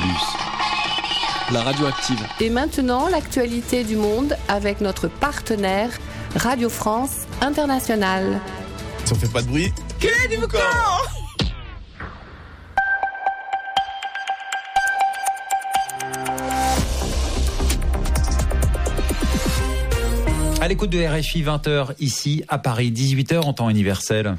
la radioactive. Et maintenant, l'actualité du monde avec notre partenaire Radio France Internationale. Si on fait pas de bruit, quel est du camp ? À l'écoute de RFI, 20h ici à Paris, 18h en temps universel.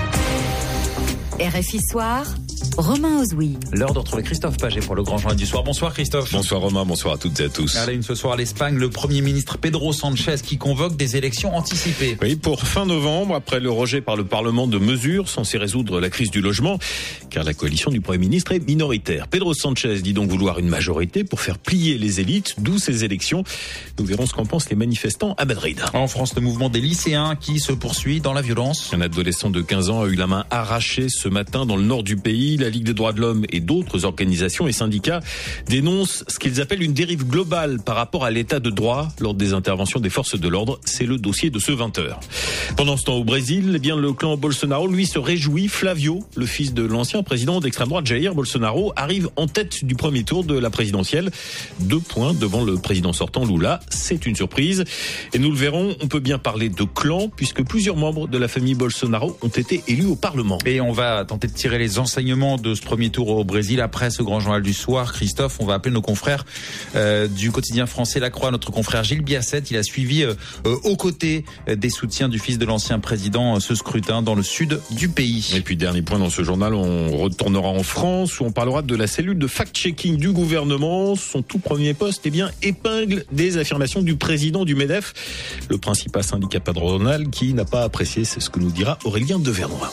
RFI Soir, Romain Ozoui. L'heure de retrouver Christophe Paget pour le grand journal du soir. Bonsoir Christophe. Bonsoir Romain, bonsoir à toutes et à tous. À la une ce soir, l'Espagne, le Premier ministre Pedro Sánchez qui convoque des élections anticipées. Oui, pour fin novembre, après le rejet par le Parlement de mesures censées résoudre la crise du logement, car la coalition du Premier ministre est minoritaire. Pedro Sánchez dit donc vouloir une majorité pour faire plier les élites, d'où ces élections. Nous verrons ce qu'en pensent les manifestants à Madrid. En France, le mouvement des lycéens qui se poursuit dans la violence. Un adolescent de 15 ans a eu la main arrachée ce matin dans le nord du pays. La Ligue des droits de l'homme et d'autres organisations et syndicats dénoncent ce qu'ils appellent une dérive globale par rapport à l'état de droit lors des interventions des forces de l'ordre. C'est le dossier de ce 20h. Pendant ce temps, au Brésil, le clan Bolsonaro, lui, se réjouit. Flavio, le fils de l'ancien président d'extrême droite Jair Bolsonaro, arrive en tête du premier tour de la présidentielle. 2 points devant le président sortant Lula. C'est une surprise. Et nous le verrons, on peut bien parler de clan puisque plusieurs membres de la famille Bolsonaro ont été élus au Parlement. Et on va tenter de tirer les enseignements de ce premier tour au Brésil. Après ce grand journal du soir, Christophe, on va appeler nos confrères du quotidien français La Croix, notre confrère Gilles Biasset. Il a suivi aux côtés des soutiens du fils de l'ancien président ce scrutin dans le sud du pays. Et puis dernier point dans ce journal, on retournera en France où on parlera de la cellule de fact-checking du gouvernement. Son tout premier poste épingle des affirmations du président du MEDEF, le principal syndicat patronal qui n'a pas apprécié, c'est ce que nous dira Aurélien Devernois.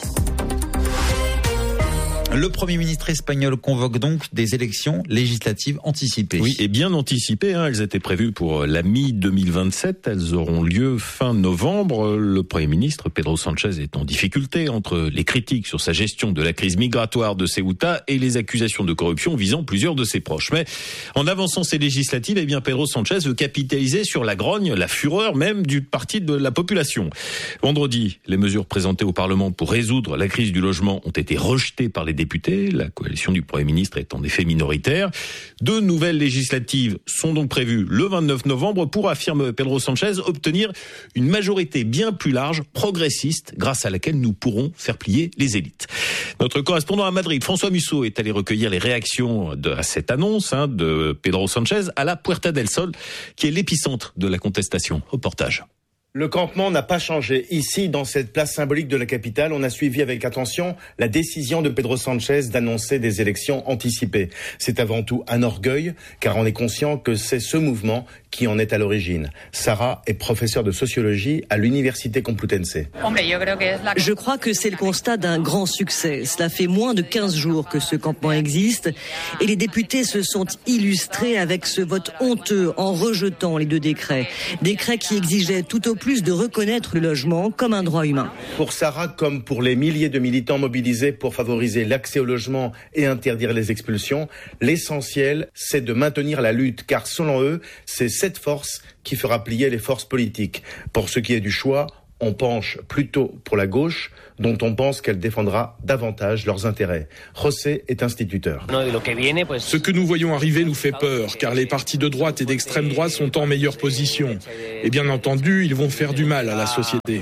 Le Premier ministre espagnol convoque donc des élections législatives anticipées. Oui, et bien anticipées. Elles étaient prévues pour la mi-2027. Elles auront lieu fin novembre. Le Premier ministre, Pedro Sánchez, est en difficulté entre les critiques sur sa gestion de la crise migratoire de Ceuta et les accusations de corruption visant plusieurs de ses proches. Mais en avançant ces législatives, Pedro Sánchez veut capitaliser sur la grogne, la fureur même du parti de la population. Vendredi, les mesures présentées au Parlement pour résoudre la crise du logement ont été rejetées par les députés. La coalition du Premier ministre est en effet minoritaire. 2 nouvelles législatives sont donc prévues le 29 novembre pour, affirme Pedro Sánchez, obtenir une majorité bien plus large, progressiste, grâce à laquelle nous pourrons faire plier les élites. Notre correspondant à Madrid, François Musso, est allé recueillir les réactions à cette annonce de Pedro Sánchez à la Puerta del Sol, qui est l'épicentre de la contestation. Reportage. Le campement n'a pas changé. Ici, dans cette place symbolique de la capitale, on a suivi avec attention la décision de Pedro Sánchez d'annoncer des élections anticipées. C'est avant tout un orgueil, car on est conscient que c'est ce mouvement qui en est à l'origine. Sarah est professeure de sociologie à l'Université Complutense. Je crois que c'est le constat d'un grand succès. Cela fait moins de 15 jours que ce campement existe et les députés se sont illustrés avec ce vote honteux en rejetant les 2 décrets. Décrets qui exigeaient tout au plus de reconnaître le logement comme un droit humain. Pour Sarah, comme pour les milliers de militants mobilisés pour favoriser l'accès au logement et interdire les expulsions, l'essentiel, c'est de maintenir la lutte, car selon eux, c'est cette force qui fera plier les forces politiques. Pour ce qui est du choix, on penche plutôt pour la gauche, dont on pense qu'elle défendra davantage leurs intérêts. José est instituteur. Ce que nous voyons arriver nous fait peur, car les partis de droite et d'extrême droite sont en meilleure position. Et bien entendu, ils vont faire du mal à la société.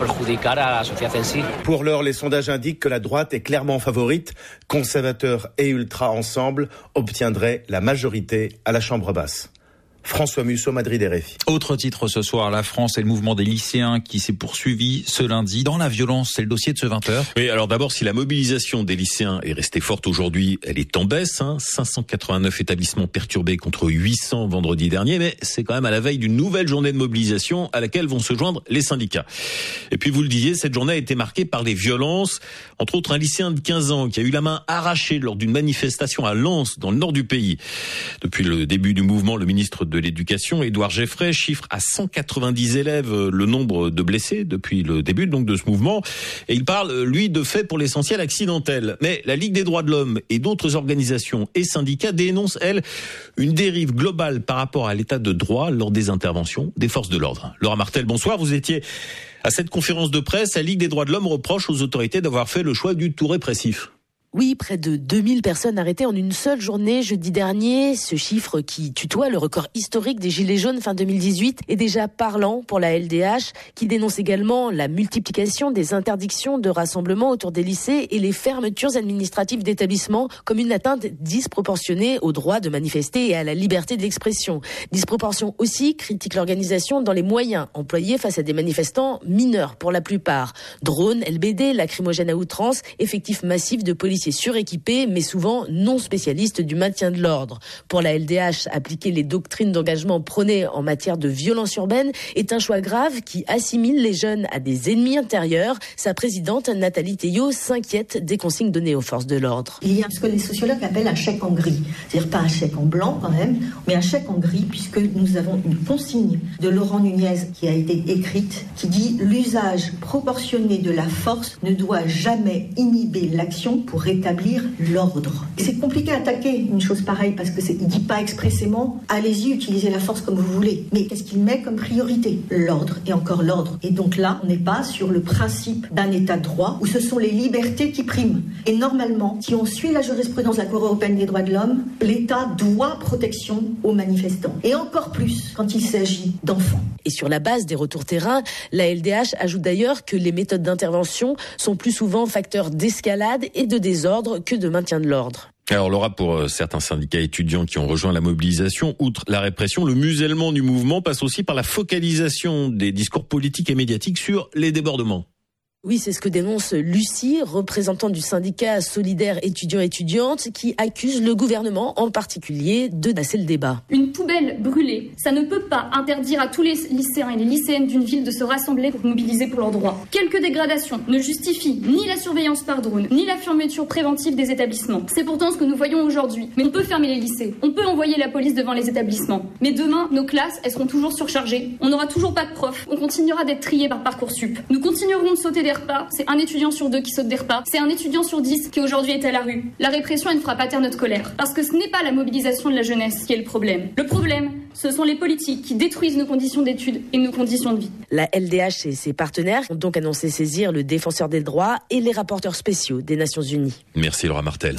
Pour l'heure, les sondages indiquent que la droite est clairement favorite. Conservateurs et ultra ensemble obtiendraient la majorité à la Chambre basse. François Musso, Madrid, RFI. Autre titre ce soir, la France et le mouvement des lycéens qui s'est poursuivi ce lundi dans la violence. C'est le dossier de ce 20h. Oui, alors d'abord, si la mobilisation des lycéens est restée forte aujourd'hui, elle est en baisse. 589 établissements perturbés contre 800 vendredi dernier, mais c'est quand même à la veille d'une nouvelle journée de mobilisation à laquelle vont se joindre les syndicats. Et puis vous le disiez, cette journée a été marquée par les violences. Entre autres, un lycéen de 15 ans qui a eu la main arrachée lors d'une manifestation à Lens, dans le nord du pays. Depuis le début du mouvement, le ministre de l'Éducation, Édouard Geffray, chiffre à 190 élèves le nombre de blessés depuis le début donc de ce mouvement. Et il parle, lui, de faits pour l'essentiel accidentels. Mais la Ligue des droits de l'homme et d'autres organisations et syndicats dénoncent, elles, une dérive globale par rapport à l'état de droit lors des interventions des forces de l'ordre. Laura Martel, bonsoir. Vous étiez à cette conférence de presse. La Ligue des droits de l'homme reproche aux autorités d'avoir fait le choix du tout répressif. Oui, près de 2000 personnes arrêtées en une seule journée jeudi dernier. Ce chiffre qui tutoie le record historique des Gilets jaunes fin 2018 est déjà parlant pour la LDH, qui dénonce également la multiplication des interdictions de rassemblement autour des lycées et les fermetures administratives d'établissements comme une atteinte disproportionnée au droit de manifester et à la liberté de l'expression. Disproportion aussi, critique l'organisation dans les moyens employés face à des manifestants mineurs pour la plupart. Drones, LBD, lacrymogènes à outrance, effectifs massifs de policiers suréquipés, mais souvent non spécialistes du maintien de l'ordre. Pour la LDH, appliquer les doctrines d'engagement prônées en matière de violence urbaine est un choix grave qui assimile les jeunes à des ennemis intérieurs. Sa présidente, Nathalie Théiot, s'inquiète des consignes données aux forces de l'ordre. Il y a ce que les sociologues appellent un chèque en gris. C'est-à-dire pas un chèque en blanc quand même, mais un chèque en gris, puisque nous avons une consigne de Laurent Nunez qui a été écrite, qui dit « L'usage proportionné de la force ne doit jamais inhiber l'action pour rétablir l'ordre ». C'est compliqué à attaquer une chose pareille, parce qu'il ne dit pas expressément « Allez-y, utilisez la force comme vous voulez ». Mais qu'est-ce qu'il met comme priorité ? L'ordre, et encore l'ordre. Et donc là, on n'est pas sur le principe d'un état de droit, où ce sont les libertés qui priment. Et normalement, si on suit la jurisprudence de la Cour européenne des droits de l'homme, l'État doit protection aux manifestants. Et encore plus quand il s'agit d'enfants. Et sur la base des retours terrain, la LDH ajoute d'ailleurs que les méthodes d'intervention sont plus souvent facteurs d'escalade et de désordre que de maintien de l'ordre. Alors Laura, pour certains syndicats étudiants qui ont rejoint la mobilisation, outre la répression, le musellement du mouvement passe aussi par la focalisation des discours politiques et médiatiques sur les débordements. Oui, c'est ce que dénonce Lucie, représentante du syndicat solidaire étudiants-étudiantes, qui accuse le gouvernement, en particulier, de dasser le débat. Une poubelle brûlée, ça ne peut pas interdire à tous les lycéens et les lycéennes d'une ville de se rassembler pour mobiliser pour leurs droits. Quelques dégradations ne justifient ni la surveillance par drone, ni la fermeture préventive des établissements. C'est pourtant ce que nous voyons aujourd'hui. Mais on peut fermer les lycées, on peut envoyer la police devant les établissements. Mais demain, nos classes, elles seront toujours surchargées. On n'aura toujours pas de profs, on continuera d'être triés par Parcoursup. Nous continuerons de sauter des repas, c'est un étudiant sur 2 qui saute des repas, c'est un étudiant sur 10 qui aujourd'hui est à la rue. La répression, elle ne fera pas taire notre colère, parce que ce n'est pas la mobilisation de la jeunesse qui est le problème. Le problème, ce sont les politiques qui détruisent nos conditions d'études et nos conditions de vie. La LDH et ses partenaires ont donc annoncé saisir le défenseur des droits et les rapporteurs spéciaux des Nations Unies. Merci Laura Martel.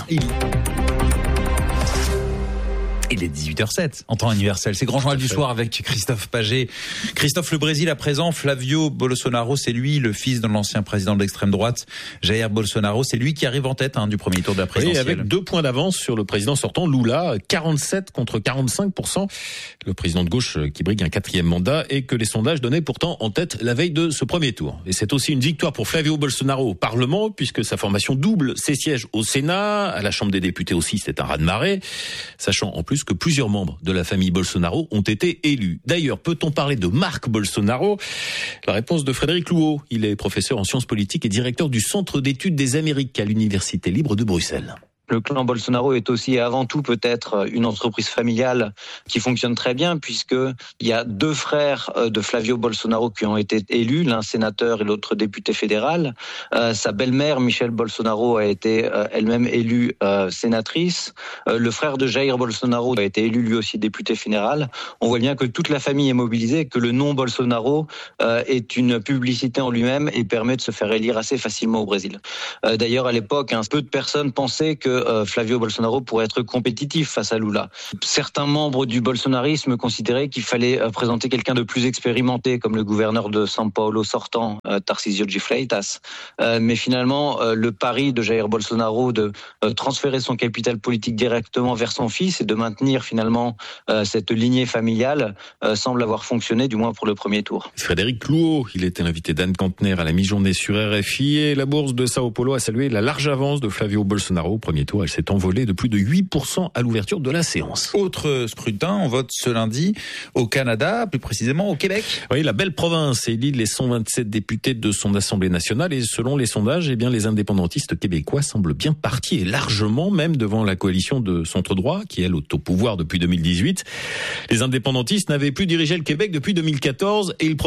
Il est 18h07 en temps universel. C'est Grand Journal du Soir avec Christophe Paget. Christophe, le Brésil à présent, Flavio Bolsonaro, c'est lui, le fils de l'ancien président de l'extrême droite, Jair Bolsonaro. C'est lui qui arrive en tête du premier tour de la présidentielle. Oui, avec 2 points d'avance sur le président sortant, Lula, 47 contre 45%. Le président de gauche qui brigue un 4e mandat et que les sondages donnaient pourtant en tête la veille de ce premier tour. Et c'est aussi une victoire pour Flavio Bolsonaro au Parlement, puisque sa formation double ses sièges au Sénat, à la Chambre des députés aussi, c'est un raz-de-marée, sachant en plus que plusieurs membres de la famille Bolsonaro ont été élus. D'ailleurs, peut-on parler de Marc Bolsonaro ? La réponse de Frédéric Louot. Il est professeur en sciences politiques et directeur du Centre d'études des Amériques à l'Université libre de Bruxelles. Le clan Bolsonaro est aussi et avant tout peut-être une entreprise familiale qui fonctionne très bien, puisqu'il y a 2 frères de Flavio Bolsonaro qui ont été élus, l'un sénateur et l'autre député fédéral. Sa belle-mère, Michelle Bolsonaro, a été elle-même élue sénatrice. Le frère de Jair Bolsonaro a été élu lui aussi député fédéral. On voit bien que toute la famille est mobilisée, que le nom Bolsonaro est une publicité en lui-même et permet de se faire élire assez facilement au Brésil. D'ailleurs, à l'époque, peu de personnes pensaient que Flavio Bolsonaro pourrait être compétitif face à Lula. Certains membres du bolsonarisme considéraient qu'il fallait présenter quelqu'un de plus expérimenté, comme le gouverneur de São Paulo sortant, Tarcísio de Freitas. Mais finalement, le pari de Jair Bolsonaro de transférer son capital politique directement vers son fils et de maintenir finalement cette lignée familiale semble avoir fonctionné, du moins pour le premier tour. Frédéric Clouot, il était l'invité d'Anne Kantner à la mi-journée sur RFI et la bourse de São Paulo a salué la large avance de Flavio Bolsonaro au premier tour. Elle s'est envolée de plus de 8% à l'ouverture de la séance. Autre scrutin, on vote ce lundi au Canada, plus précisément au Québec. Oui, la belle province élit les 127 députés de son Assemblée nationale et selon les sondages, les indépendantistes québécois semblent bien partis et largement même devant la coalition de centre-droit qui elle est au pouvoir depuis 2018. Les indépendantistes n'avaient plus dirigé le Québec depuis 2014 et ils promettent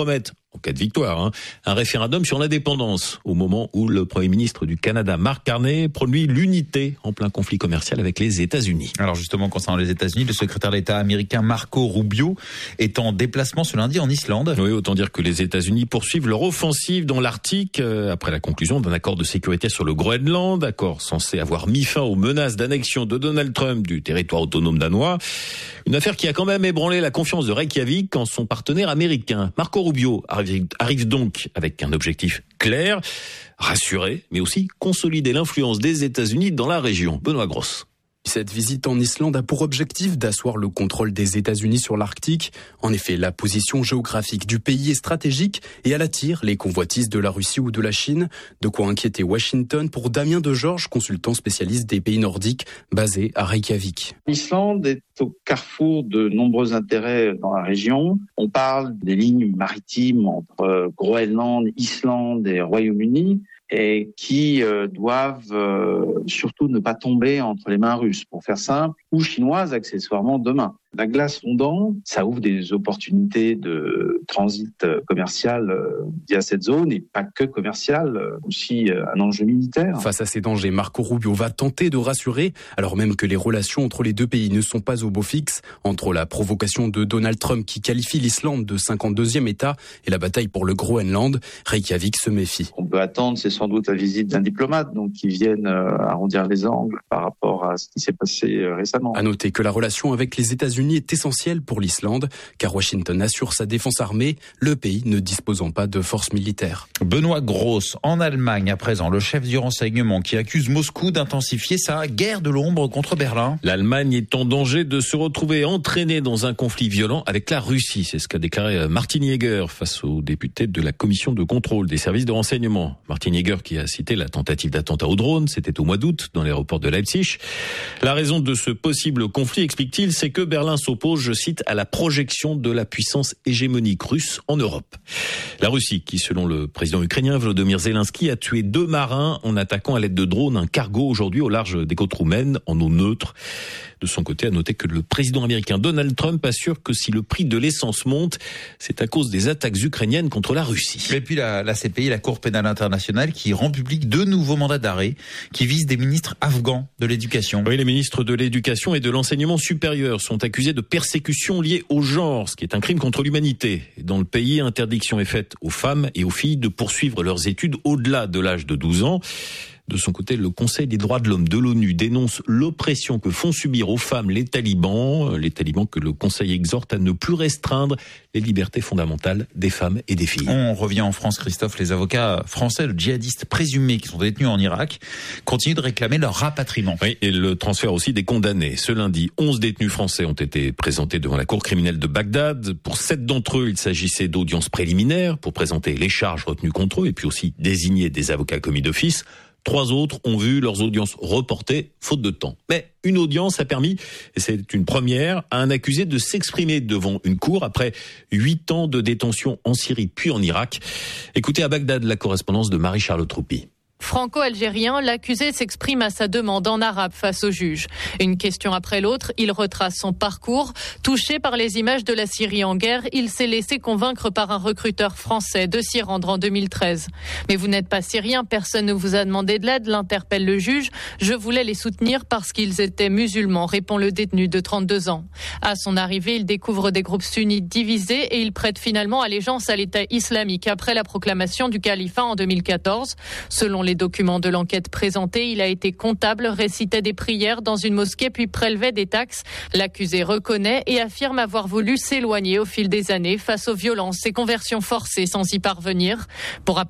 en cas de victoire, un référendum sur l'indépendance, au moment où le Premier ministre du Canada, Mark Carney, produit l'unité en plein conflit commercial avec les États-Unis. Alors justement, concernant les États-Unis, le secrétaire d'État américain Marco Rubio est en déplacement ce lundi en Islande. Oui, autant dire que les États-Unis poursuivent leur offensive dans l'Arctique après la conclusion d'un accord de sécurité sur le Groenland, accord censé avoir mis fin aux menaces d'annexion de Donald Trump du territoire autonome danois. Une affaire qui a quand même ébranlé la confiance de Reykjavik en son partenaire américain. Marco Rubio arrive donc avec un objectif clair, rassurer, mais aussi consolider l'influence des États-Unis dans la région. Benoît Gross. Cette visite en Islande a pour objectif d'asseoir le contrôle des États-Unis sur l'Arctique. En effet, la position géographique du pays est stratégique et elle attire les convoitises de la Russie ou de la Chine. De quoi inquiéter Washington pour Damien Degeorges, consultant spécialiste des pays nordiques basé à Reykjavik. L'Islande est au carrefour de nombreux intérêts dans la région. On parle des lignes maritimes entre Groenland, Islande et Royaume-Uni, et qui doivent surtout ne pas tomber entre les mains russes, pour faire simple, ou chinoises accessoirement demain. La glace fondant, ça ouvre des opportunités de transit commercial via cette zone, et pas que commercial, aussi un enjeu militaire. Face à ces dangers, Marco Rubio va tenter de rassurer, alors même que les relations entre les deux pays ne sont pas au beau fixe, entre la provocation de Donald Trump qui qualifie l'Islande de 52e État et la bataille pour le Groenland, Reykjavik se méfie. On peut attendre, c'est sans doute la visite d'un diplomate, donc qui viennent arrondir les angles par rapport à ce qui s'est passé récemment. À noter que la relation avec les États-Unis est essentielle pour l'Islande, car Washington assure sa défense armée, le pays ne disposant pas de forces militaires. Benoît Gross, en Allemagne à présent, le chef du renseignement qui accuse Moscou d'intensifier sa guerre de l'ombre contre Berlin. L'Allemagne est en danger de se retrouver entraînée dans un conflit violent avec la Russie. C'est ce qu'a déclaré Martin Jäger face aux députés de la commission de contrôle des services de renseignement. Martin Jäger qui a cité la tentative d'attentat au drone, c'était au mois d'août dans l'aéroport de Leipzig. La raison de ce possible conflit, explique-t-il, c'est que Berlin s'oppose, je cite, à la projection de la puissance hégémonique russe en Europe. La Russie, qui selon le président ukrainien Volodymyr Zelensky, a tué 2 marins en attaquant à l'aide de drones un cargo aujourd'hui au large des côtes roumaines en eau neutre. De son côté, à noter que le président américain Donald Trump assure que si le prix de l'essence monte, c'est à cause des attaques ukrainiennes contre la Russie. Et puis la CPI, la Cour pénale internationale, qui rend public 2 nouveaux mandats d'arrêt qui visent des ministres afghans de l'éducation. Oui, les ministres de l'éducation et de l'enseignement supérieur sont accusés de persécution liée au genre, ce qui est un crime contre l'humanité. Dans le pays, interdiction est faite aux femmes et aux filles de poursuivre leurs études au-delà de l'âge de 12 ans. De son côté, le Conseil des droits de l'homme de l'ONU dénonce l'oppression que font subir aux femmes les talibans que le Conseil exhorte à ne plus restreindre les libertés fondamentales des femmes et des filles. On revient en France, Christophe. Les avocats français de djihadistes présumés qui sont détenus en Irak continuent de réclamer leur rapatriement. Oui, et le transfert aussi des condamnés. Ce lundi, 11 détenus français ont été présentés devant la cour criminelle de Bagdad. Pour 7 d'entre eux, il s'agissait d'audiences préliminaires pour présenter les charges retenues contre eux et puis aussi désigner des avocats commis d'office. 3 autres ont vu leurs audiences reportées, faute de temps. Mais une audience a permis, et c'est une première, à un accusé de s'exprimer devant une cour après 8 ans de détention en Syrie puis en Irak. Écoutez à Bagdad la correspondance de Marie-Charlotte Roupi. Franco-algérien, l'accusé s'exprime à sa demande en arabe face au juge. Une question après l'autre, il retrace son parcours. Touché par les images de la Syrie en guerre, il s'est laissé convaincre par un recruteur français de s'y rendre en 2013. Mais vous n'êtes pas syrien, personne ne vous a demandé de l'aide, l'interpelle le juge. Je voulais les soutenir parce qu'ils étaient musulmans, répond le détenu de 32 ans. À son arrivée, il découvre des groupes sunnites divisés et il prête finalement allégeance à l'État islamique après la proclamation du califat en 2014. Selon les documents de l'enquête présentés, il a été comptable, récitait des prières dans une mosquée puis prélevait des taxes. L'accusé reconnaît et affirme avoir voulu s'éloigner au fil des années face aux violences et conversions forcées sans y parvenir. Pour